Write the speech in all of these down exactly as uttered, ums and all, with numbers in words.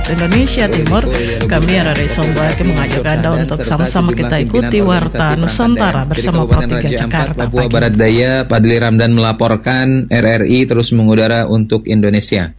Indonesia Timur. Kami Rara Somba mengajak Anda untuk sama-sama kita ikuti Warta Nusantara bersama Pro tiga Jakarta. Papua Barat Daya, Padli Ramdan melaporkan R R I terus mengudara untuk Indonesia.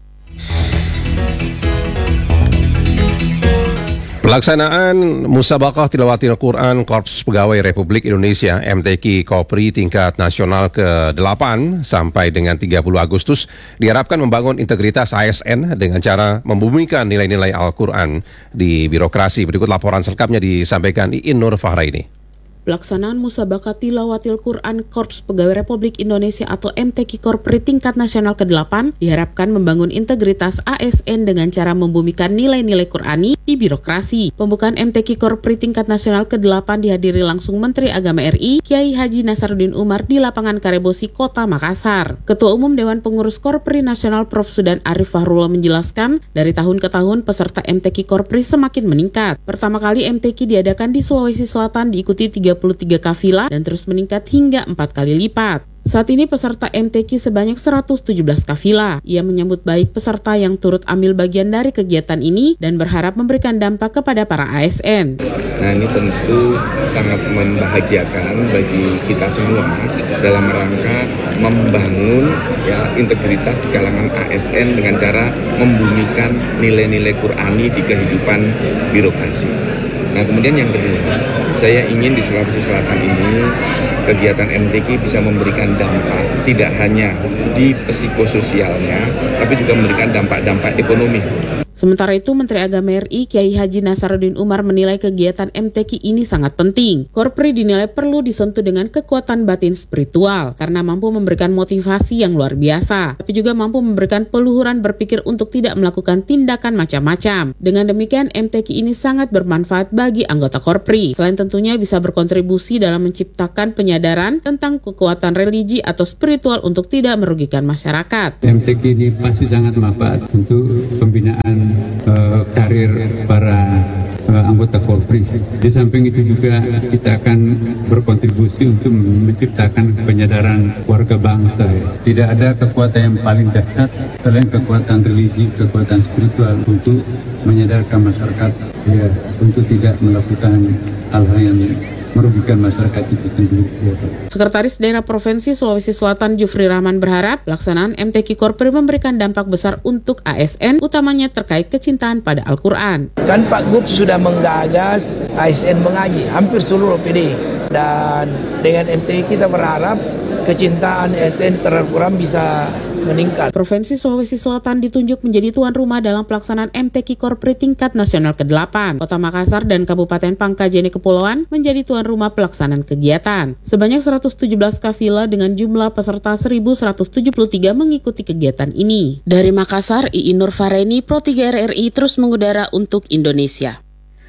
Pelaksanaan Musabaqah Tilawatil Quran Korps Pegawai Republik Indonesia M T Q Kopri tingkat nasional ke delapan sampai dengan tiga puluh Agustus diharapkan membangun integritas A S N dengan cara membumikan nilai-nilai Al-Quran di birokrasi. Berikut laporan selengkapnya disampaikan Iin Nur Fahraini. Pelaksanaan Musabaqah Tilawatil Quran Korps Pegawai Republik Indonesia atau M T Q Korpri tingkat nasional ke delapan diharapkan membangun integritas A S N dengan cara membumikan nilai-nilai Qurani di birokrasi. Pembukaan M T Q Korpri tingkat nasional ke delapan dihadiri langsung Menteri Agama R I Kiai Haji Nasaruddin Umar di lapangan Karebosi, Kota Makassar. Ketua Umum Dewan Pengurus Korpri Nasional Profesor Sudan Arif Fahrullah menjelaskan, dari tahun ke tahun peserta M T Q Korpri semakin meningkat. Pertama kali M T Q diadakan di Sulawesi Selatan diikuti tiga puluh tiga kafilah dan terus meningkat hingga empat kali lipat. Saat ini peserta M T Q sebanyak seratus tujuh belas kafilah. Ia menyambut baik peserta yang turut ambil bagian dari kegiatan ini dan berharap memberikan dampak kepada para A S N. Nah, ini tentu sangat membahagiakan bagi kita semua dalam rangka membangun ya integritas di kalangan A S N dengan cara membumikan nilai-nilai Qurani di kehidupan birokrasi. Nah, kemudian yang kedua, saya ingin di Sulawesi Selatan ini kegiatan M T Q bisa memberikan dampak tidak hanya di psikososialnya, tapi juga memberikan dampak-dampak ekonomi. Sementara itu, Menteri Agama R I Kiai Haji Nasaruddin Umar menilai kegiatan M T Q ini sangat penting. Korpri dinilai perlu disentuh dengan kekuatan batin spiritual karena mampu memberikan motivasi yang luar biasa, tapi juga mampu memberikan peluhuran berpikir untuk tidak melakukan tindakan macam-macam. Dengan demikian, M T Q ini sangat bermanfaat bagi anggota Korpri. Selain tentunya bisa berkontribusi dalam menciptakan penyadaran tentang kekuatan religi atau spiritual untuk tidak merugikan masyarakat. M T Q ini pasti sangat bermanfaat untuk pembinaan Uh, karir para uh, anggota Korpri. Di samping itu juga kita akan berkontribusi untuk menciptakan penyadaran warga bangsa. Tidak ada kekuatan yang paling dahsyat selain kekuatan religi, kekuatan spiritual untuk menyadarkan masyarakat ya untuk tidak melakukan hal-hal yang merugikan masyarakat itu sendiri. Sekretaris Daerah Provinsi Sulawesi Selatan Jufri Rahman berharap pelaksanaan M T Q Korpri memberikan dampak besar untuk A S N, utamanya terkait kecintaan pada Al-Quran. Kan Pak Gub sudah menggagas A S N mengaji hampir seluruh P D, dan dengan M T Q kita berharap kecintaan A S N terhadap Al-Quran bisa meningkat. Provinsi Sulawesi Selatan ditunjuk menjadi tuan rumah dalam pelaksanaan M T Q Korpri tingkat nasional ke delapan. Kota Makassar dan Kabupaten Pangkajene Kepulauan menjadi tuan rumah pelaksanaan kegiatan. Sebanyak seratus tujuh belas kafilah dengan jumlah peserta seribu seratus tujuh puluh tiga mengikuti kegiatan ini. Dari Makassar, Iin Nur Fahraini, Pro tiga R R I terus mengudara untuk Indonesia.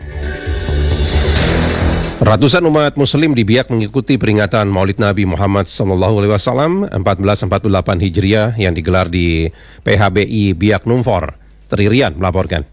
Ratusan umat Muslim di Biak mengikuti peringatan Maulid Nabi Muhammad Sallallahu Alaihi Wasallam seribu empat ratus empat puluh delapan Hijriah yang digelar di P H B I Biak Numfor. Tri Rian melaporkan.